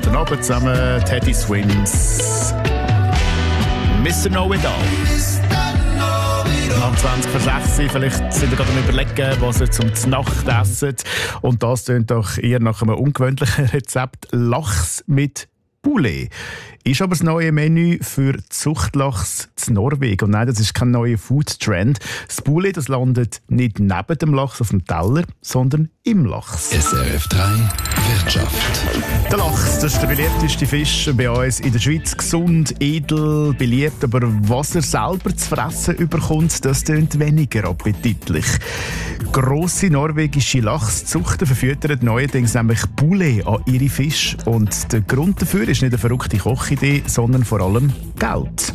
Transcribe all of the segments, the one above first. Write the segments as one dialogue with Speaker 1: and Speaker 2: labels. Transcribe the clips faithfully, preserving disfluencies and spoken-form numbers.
Speaker 1: Guten Abend zusammen, Teddy Swims. Mister Know-It-All. Am zwanzig vor sechs, vielleicht sind ihr gerade am Überlegen, was ihr zum Znacht essen. Und das klingt doch eher nach einem ungewöhnlichen Rezept. Lachs mit Poulet. Ist aber das neue Menü für Zuchtlachs in Norwegen. Und nein, das ist kein neuer Food-Trend. Das Poulet, das landet nicht neben dem Lachs auf dem Teller, sondern im Lachs.
Speaker 2: S R F drei Wirtschaft.
Speaker 1: Der Lachs, das ist der beliebteste Fisch bei uns in der Schweiz. Gesund, edel, beliebt. Aber was er selber zu fressen überkommt, das klingt weniger appetitlich. Grosse norwegische Lachszuchten verfüttern neuerdings nämlich Poulet an ihre Fische. Und der Grund dafür ist nicht eine verrückte Kochidee, sondern vor allem Geld.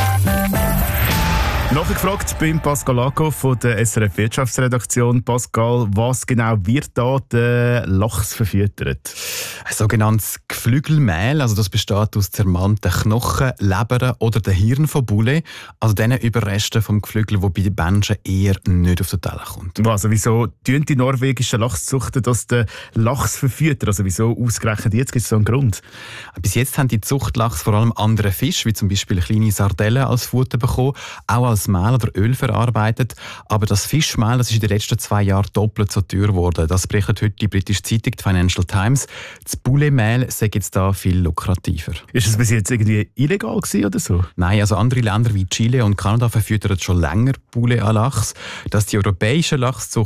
Speaker 1: Nachgefragt beim Pascal Lago von der S R F Wirtschaftsredaktion. Pascal, was genau wird da der Lachs verfüttert?
Speaker 3: Ein sogenanntes Geflügelmehl, also das besteht aus zermahlten Knochen, Leber oder dem Hirn von Poulet, also diesen Überresten vom Geflügel, die bei den Menschen eher nicht auf den Teller kommt.
Speaker 1: Also wieso tun die norwegischen Lachszuchten das den Lachs verfüttern? Also wieso ausgerechnet jetzt? Gibt es so einen Grund?
Speaker 3: Bis jetzt haben die Zuchtlachs vor allem andere Fische, wie zum Beispiel kleine Sardellen, als Futter bekommen, auch als Mehl oder Öl verarbeitet. Aber das Fischmehl, das ist in den letzten zwei Jahren doppelt so teuer geworden. Das berichtet heute die britische Zeitung die Financial Times. Das Poulet-Mehl sei jetzt da viel lukrativer.
Speaker 1: Ist es bis jetzt irgendwie illegal gewesen oder so?
Speaker 3: Nein, also andere Länder wie Chile und Kanada verfüttern schon länger Poulet an Lachs. Dass die europäischen Lachszuchten